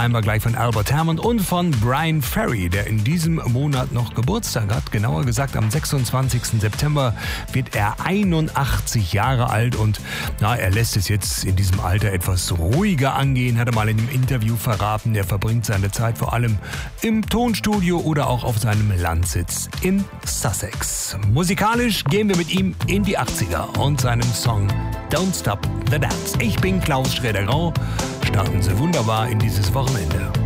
Einmal gleich von Albert Hammond und von Bryan Ferry, der in diesem Monat noch Geburtstag hat. Genauer gesagt, am 26. September wird er 81 Jahre alt und er lässt es jetzt in diesem Alter etwas ruhiger angehen, hat er mal in einem Interview verraten. Er verbringt seine Zeit vor allem im Tonstudio oder auch auf seinem Landsitz in Sussex. Musikalisch gehen wir mit ihm in die 80er und seinem Song Don't Stop the Dance. Ich bin Klaus Schroeder-Grau. Starten Sie wunderbar in dieses Wochenende.